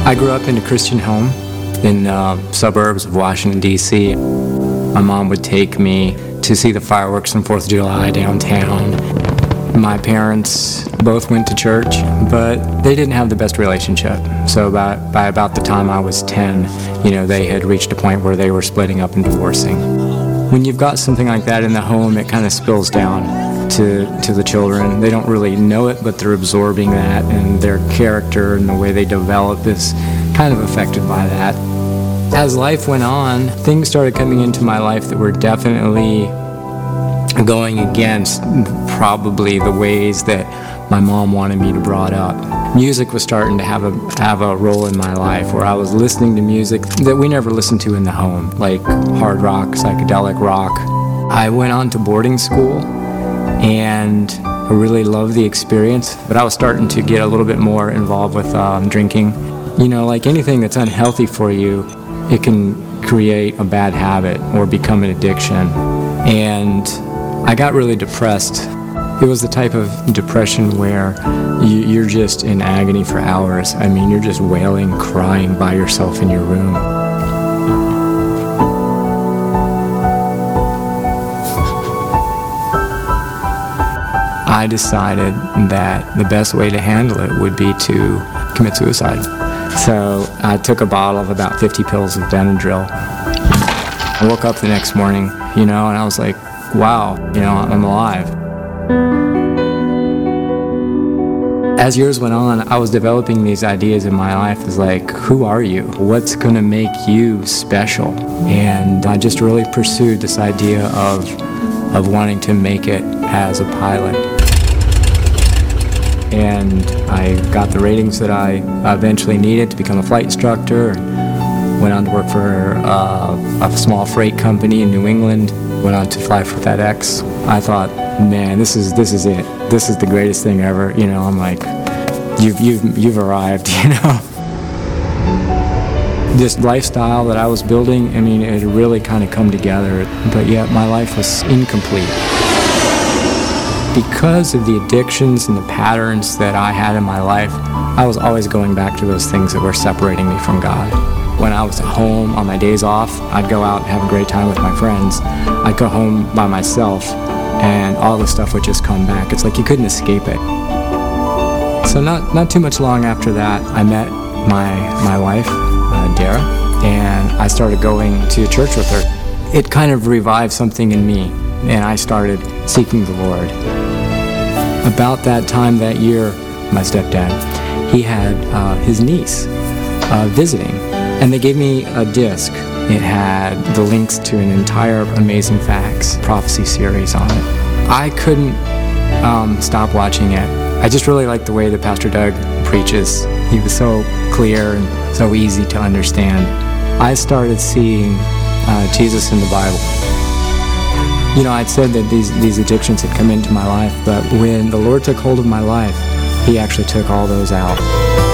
I grew up in a Christian home in suburbs of Washington, D.C. My mom would take me to see the fireworks on 4th of July downtown. My parents both went to church, but they didn't have the best relationship. So by about the time I was 10, they had reached a point where they were splitting up and divorcing. When you've got something like that in the home, it kind of spills down to the children. They don't really know it, but they're absorbing that, and their character and the way they develop is kind of affected by that. As life went on, things started coming into my life that were definitely going against probably the ways that my mom wanted me to brought up. Music was starting to have a role in my life, where I was listening to music that we never listened to in the home, like hard rock, psychedelic rock. I went on to boarding school, and I really loved the experience, but I was starting to get a little bit more involved with drinking. Like anything that's unhealthy for you, it can create a bad habit or become an addiction. And I got really depressed. It was the type of depression where you're just in agony for hours. I mean, you're just wailing, crying by yourself in your room. I decided that the best way to handle it would be to commit suicide. So I took a bottle of about 50 pills of Benadryl. I woke up the next morning, and I was like, wow, I'm alive. As years went on, I was developing these ideas in my life as like, who are you? What's going to make you special? And I just really pursued this idea of wanting to make it as a pilot. And I got the ratings that I eventually needed to become a flight instructor. Went on to work for a small freight company in New England. Went on to fly for FedEx. I thought, man, this is it. This is the greatest thing ever. I'm like, you've arrived. This lifestyle that I was building, it had really kind of come together. But yet my life was incomplete. Because of the addictions and the patterns that I had in my life, I was always going back to those things that were separating me from God. When I was at home on my days off, I'd go out and have a great time with my friends. I'd go home by myself, and all the stuff would just come back. It's like you couldn't escape it. So not too much long after that, I met my wife, Dara, and I started going to church with her. It kind of revived something in me, and I started seeking the Lord. About that time that year, my stepdad, he had his niece visiting, and they gave me a disc. It had the links to an entire Amazing Facts prophecy series on it. I couldn't stop watching it. I just really liked the way that Pastor Doug preaches. He was so clear and so easy to understand. I started seeing Jesus in the Bible. I'd said that these addictions had come into my life, but when the Lord took hold of my life, He actually took all those out.